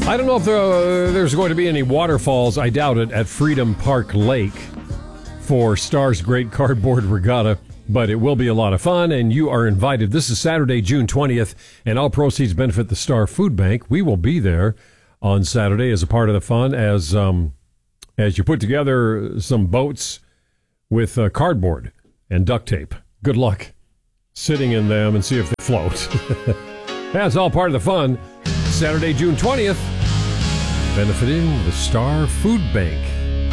I don't know if there's going to be any waterfalls. I doubt it at Freedom Park Lake for Star's Great Cardboard Regatta, but it will be a lot of fun, and you are invited. This is Saturday, June 20th, and all proceeds benefit the Star Food Bank. We will be there on Saturday as a part of the fun as you put together some boats with cardboard and duct tape. Good luck sitting in them and see if they float. That's all part of the fun. Saturday, June 20th, benefiting the Star Food Bank.